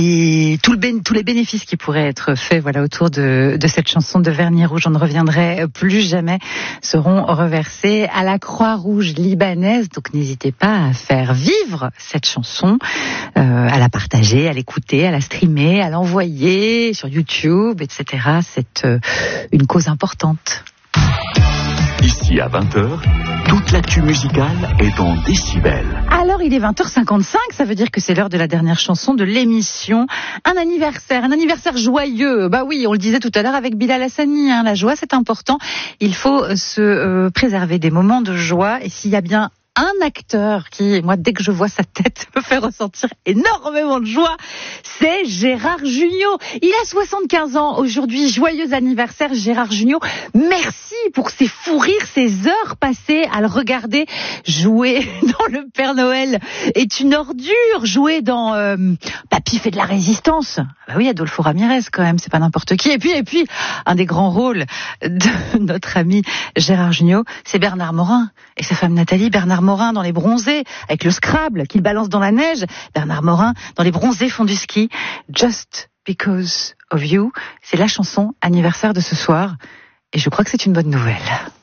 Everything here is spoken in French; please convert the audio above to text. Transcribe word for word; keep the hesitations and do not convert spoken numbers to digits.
Et tout le bé- tous les bénéfices qui pourraient être faits voilà, autour de, de cette chanson de Vernis Rouge, on ne reviendrai plus jamais, seront reversés à la Croix-Rouge libanaise. Donc n'hésitez pas à faire vivre cette chanson, euh, à la partager, à l'écouter, à la streamer, à l'envoyer sur YouTube, et cetera. C'est euh, une cause importante. Ici à vingt heures, toute l'actu musicale est en décibels. Alors il est vingt heures cinquante-cinq, ça veut dire que c'est l'heure de la dernière chanson de l'émission. Un anniversaire, un anniversaire joyeux. Bah oui, on le disait tout à l'heure avec Bilal Hassani, hein, la joie c'est important. Il faut se euh, préserver des moments de joie, et s'il y a bien un acteur qui, moi, dès que je vois sa tête, me fait ressentir énormément de joie, c'est Gérard Jugnot. Il a soixante-quinze ans aujourd'hui. Joyeux anniversaire, Gérard Jugnot. Merci pour ses fous rires, ces heures passées à le regarder jouer dans Le Père Noël est une ordure, jouer dans euh, Papy fait de la résistance. Bah oui, Adolfo Ramirez quand même, c'est pas n'importe qui. Et puis, et puis, un des grands rôles de notre ami Gérard Jugnot, c'est Bernard Morin et sa femme Nathalie. Bernard Morin dans Les Bronzés, avec le Scrabble qu'il balance dans la neige. Bernard Morin dans Les Bronzés font du ski. Just Because of You, c'est la chanson anniversaire de ce soir. Et je crois que c'est une bonne nouvelle.